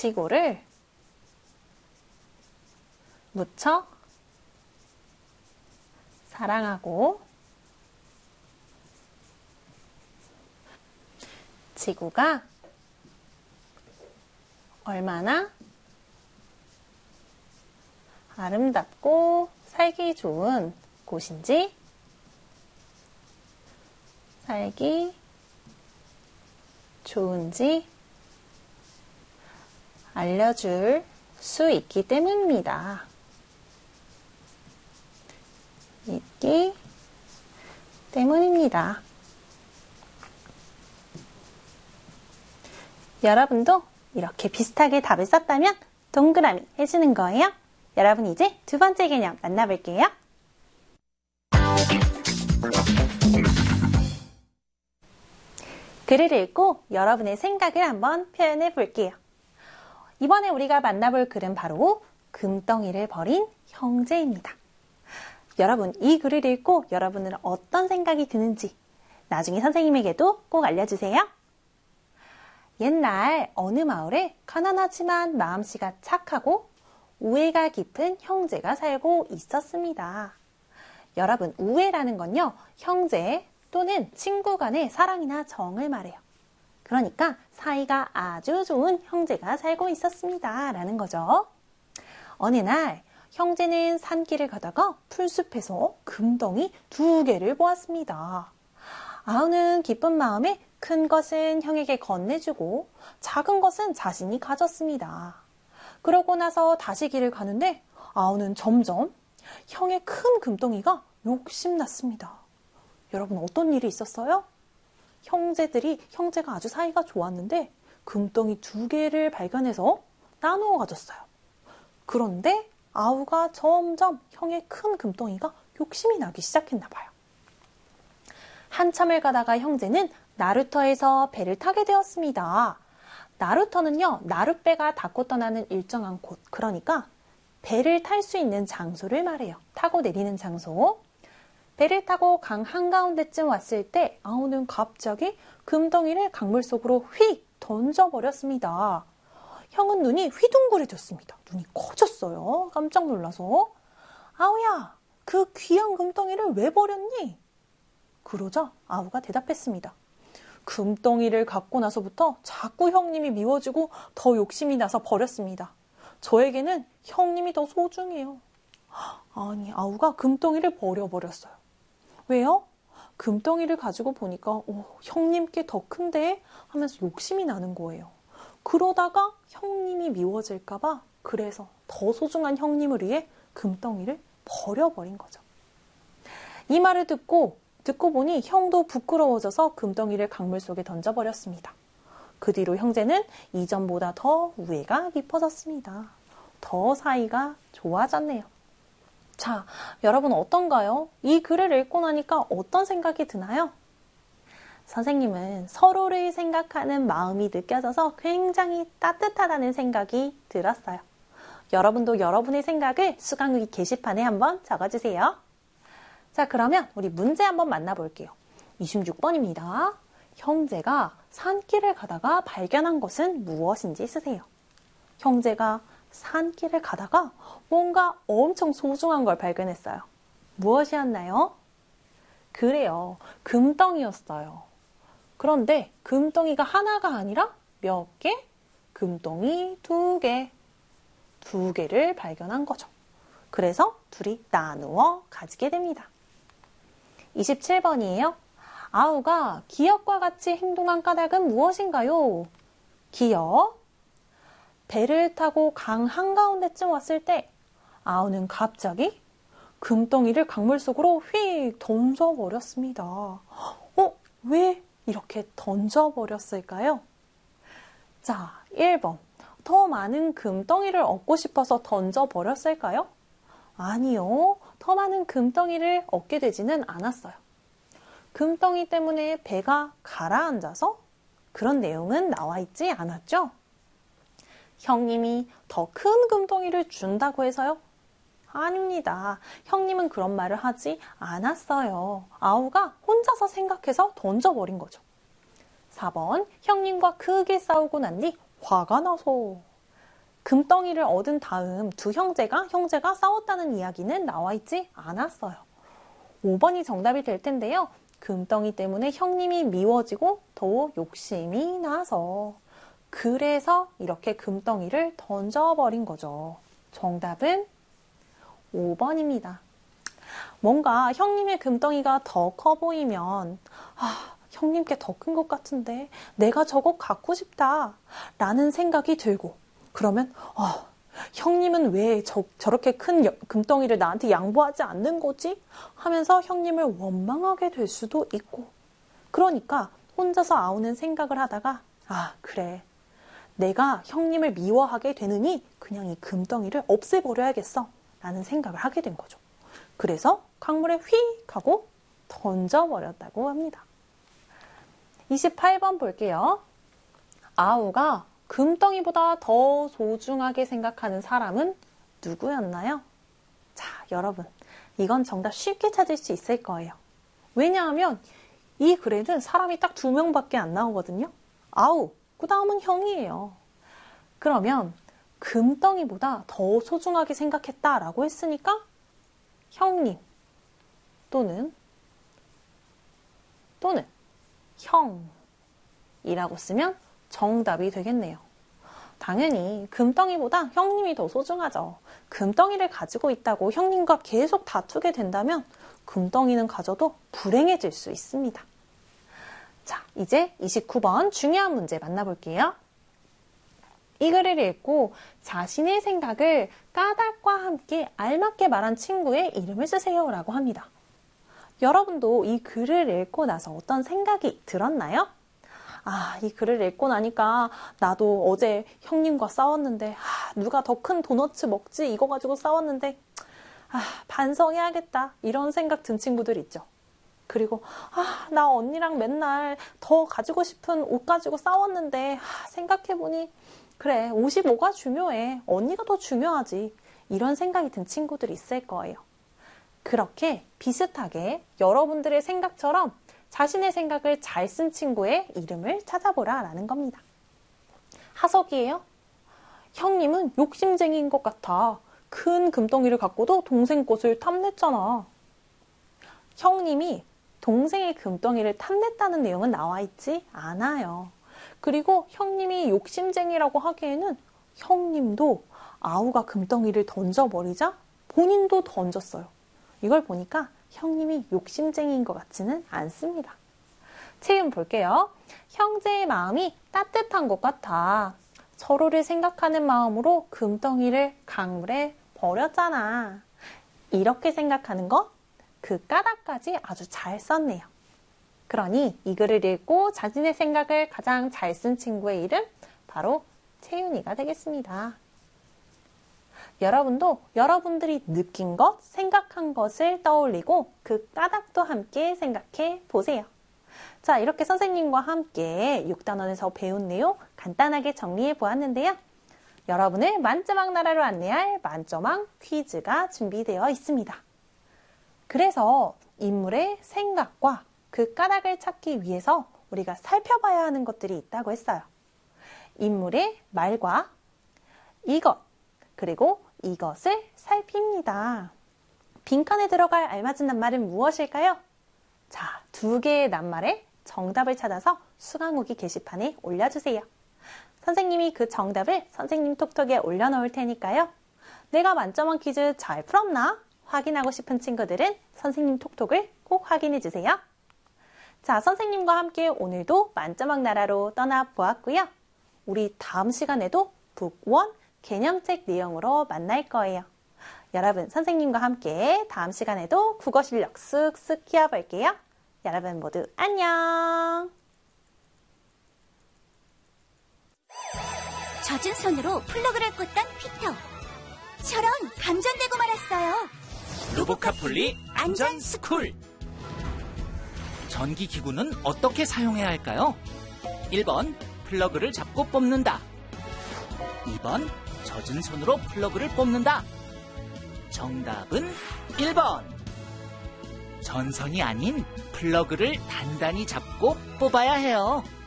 지구를 무척 사랑하고 지구가 얼마나 아름답고 살기 좋은 곳인지 살기 좋은지 알려줄 수 있기 때문입니다. 있기 때문입니다. 여러분도 이렇게 비슷하게 답을 썼다면 동그라미 해주는 거예요. 여러분 이제 두 번째 개념 만나볼게요. 글을 읽고 여러분의 생각을 한번 표현해 볼게요. 이번에 우리가 만나볼 글은 바로 금덩이를 버린 형제입니다. 여러분, 이 글을 읽고 여러분은 어떤 생각이 드는지 나중에 선생님에게도 꼭 알려주세요. 옛날 어느 마을에 가난하지만 마음씨가 착하고 우애가 깊은 형제가 살고 있었습니다. 여러분, 우애라는 건요, 형제 또는 친구 간의 사랑이나 정을 말해요. 그러니까 사이가 아주 좋은 형제가 살고 있었습니다. 라는 거죠. 어느 날 형제는 산길을 가다가 풀숲에서 금덩이 2개를 보았습니다. 아우는 기쁜 마음에 큰 것은 형에게 건네주고 작은 것은 자신이 가졌습니다. 그러고 나서 다시 길을 가는데 아우는 점점 형의 큰 금덩이가 욕심났습니다. 여러분 어떤 일이 있었어요? 형제가 아주 사이가 좋았는데 금덩이 2개를 발견해서 나누어 가졌어요. 그런데 아우가 점점 형의 큰 금덩이가 욕심이 나기 시작했나 봐요. 한참을 가다가 형제는 나루터에서 배를 타게 되었습니다. 나루터는요, 나룻배가 닿고 떠나는 일정한 곳, 그러니까 배를 탈 수 있는 장소를 말해요. 타고 내리는 장소. 배를 타고 강 한가운데쯤 왔을 때 아우는 갑자기 금덩이를 강물 속으로 휙 던져버렸습니다. 형은 눈이 휘둥그레졌습니다. 눈이 커졌어요. 깜짝 놀라서. 아우야, 그 귀한 금덩이를 왜 버렸니? 그러자 아우가 대답했습니다. 금덩이를 갖고 나서부터 자꾸 형님이 미워지고 더 욕심이 나서 버렸습니다. 저에게는 형님이 더 소중해요. 아니, 아우가 금덩이를 버려버렸어요. 왜요? 금덩이를 가지고 보니까 형님께 더 큰데 하면서 욕심이 나는 거예요. 그러다가 형님이 미워질까봐 그래서 더 소중한 형님을 위해 금덩이를 버려버린 거죠. 이 말을 듣고 보니 형도 부끄러워져서 금덩이를 강물 속에 던져버렸습니다. 그 뒤로 형제는 이전보다 더 우애가 깊어졌습니다. 더 사이가 좋아졌네요. 자, 여러분 어떤가요? 이 글을 읽고 나니까 어떤 생각이 드나요? 선생님은 서로를 생각하는 마음이 느껴져서 굉장히 따뜻하다는 생각이 들었어요. 여러분도 여러분의 생각을 수강후기 게시판에 한번 적어주세요. 자, 그러면 우리 문제 한번 만나볼게요. 26번입니다. 형제가 산길을 가다가 발견한 것은 무엇인지 쓰세요. 형제가 산길을 가다가 뭔가 엄청 소중한 걸 발견했어요. 무엇이었나요? 그래요. 금덩이였어요. 그런데 금덩이가 하나가 아니라 몇 개? 금덩이 2개. 2개를 발견한 거죠. 그래서 둘이 나누어 가지게 됩니다. 27번이에요. 아우가 기역과 같이 행동한 까닭은 무엇인가요? 기역. 배를 타고 강 한가운데쯤 왔을 때 아우는 갑자기 금덩이를 강물 속으로 휙 던져버렸습니다. 왜 이렇게 던져버렸을까요? 자, 1번. 더 많은 금덩이를 얻고 싶어서 던져버렸을까요? 아니요. 더 많은 금덩이를 얻게 되지는 않았어요. 금덩이 때문에 배가 가라앉아서 그런 내용은 나와 있지 않았죠? 형님이 더 큰 금덩이를 준다고 해서요? 아닙니다. 형님은 그런 말을 하지 않았어요. 아우가 혼자서 생각해서 던져버린 거죠. 4번, 형님과 크게 싸우고 난 뒤 화가 나서. 금덩이를 얻은 다음 두 형제가 싸웠다는 이야기는 나와 있지 않았어요. 5번이 정답이 될 텐데요. 금덩이 때문에 형님이 미워지고 더 욕심이 나서 그래서 이렇게 금덩이를 던져버린 거죠. 정답은 5번입니다. 뭔가 형님의 금덩이가 더 커 보이면 형님께 더 큰 것 같은데 내가 저거 갖고 싶다 라는 생각이 들고 그러면 형님은 왜 저렇게 큰 금덩이를 나한테 양보하지 않는 거지? 하면서 형님을 원망하게 될 수도 있고 그러니까 혼자서 아우는 생각을 하다가 그래 내가 형님을 미워하게 되느니 그냥 이 금덩이를 없애버려야겠어 라는 생각을 하게 된 거죠. 그래서 강물에 휙 하고 던져버렸다고 합니다. 28번 볼게요. 아우가 금덩이보다 더 소중하게 생각하는 사람은 누구였나요? 자, 여러분, 이건 정답 쉽게 찾을 수 있을 거예요. 왜냐하면 이 글에는 사람이 딱 2명밖에 안 나오거든요. 아우, 그 다음은 형이에요. 그러면 금덩이보다 더 소중하게 생각했다라고 했으니까 형님 또는 형이라고 쓰면 정답이 되겠네요. 당연히 금덩이보다 형님이 더 소중하죠. 금덩이를 가지고 있다고 형님과 계속 다투게 된다면 금덩이는 가져도 불행해질 수 있습니다. 자, 이제 29번 중요한 문제 만나볼게요. 이 글을 읽고 자신의 생각을 까닭과 함께 알맞게 말한 친구의 이름을 쓰세요 라고 합니다. 여러분도 이 글을 읽고 나서 어떤 생각이 들었나요? 이 글을 읽고 나니까 나도 어제 형님과 싸웠는데 누가 더 큰 도너츠 먹지? 이거 가지고 싸웠는데 반성해야겠다 이런 생각 든 친구들 있죠. 그리고 나 언니랑 맨날 더 가지고 싶은 옷 가지고 싸웠는데 생각해보니 그래 옷이 뭐가 중요해 언니가 더 중요하지 이런 생각이 든 친구들이 있을 거예요. 그렇게 비슷하게 여러분들의 생각처럼 자신의 생각을 잘 쓴 친구의 이름을 찾아보라 라는 겁니다. 하석이에요. 형님은 욕심쟁이인 것 같아. 큰 금덩이를 갖고도 동생 것을 탐냈잖아. 형님이 동생의 금덩이를 탐냈다는 내용은 나와 있지 않아요. 그리고 형님이 욕심쟁이라고 하기에는 형님도 아우가 금덩이를 던져버리자 본인도 던졌어요. 이걸 보니까 형님이 욕심쟁이인 것 같지는 않습니다. 체험 볼게요. 형제의 마음이 따뜻한 것 같아. 서로를 생각하는 마음으로 금덩이를 강물에 버렸잖아. 이렇게 생각하는 것, 그 까닭까지 아주 잘 썼네요. 그러니 이 글을 읽고 자신의 생각을 가장 잘 쓴 친구의 이름, 바로 채윤이가 되겠습니다. 여러분도 여러분들이 느낀 것, 생각한 것을 떠올리고 그 까닭도 함께 생각해 보세요. 자, 이렇게 선생님과 함께 6단원에서 배운 내용 간단하게 정리해 보았는데요. 여러분을 만점왕 나라로 안내할 만점왕 퀴즈가 준비되어 있습니다. 그래서 인물의 생각과 그 까닭을 찾기 위해서 우리가 살펴봐야 하는 것들이 있다고 했어요. 인물의 말과 이것, 그리고 이것을 살핍니다. 빈칸에 들어갈 알맞은 낱말은 무엇일까요? 자, 2개의 낱말의 정답을 찾아서 수강후기 게시판에 올려주세요. 선생님이 그 정답을 선생님 톡톡에 올려놓을 테니까요. 내가 만점왕 퀴즈 잘 풀었나? 확인하고 싶은 친구들은 선생님 톡톡을 꼭 확인해주세요. 자, 선생님과 함께 오늘도 만점왕 나라로 떠나보았고요. 우리 다음 시간에도 북1 개념책 내용으로 만날 거예요. 여러분, 선생님과 함께 다음 시간에도 국어 실력 쓱쓱 키워볼게요. 여러분 모두 안녕! 젖은 손으로 플러그를 꽂던 피터. 저런 감전되고 말았어요. 로보카폴리 안전스쿨. 전기기구는 어떻게 사용해야 할까요? 1번, 플러그를 잡고 뽑는다. 2번, 젖은 손으로 플러그를 뽑는다. 정답은 1번. 전선이 아닌 플러그를 단단히 잡고 뽑아야 해요.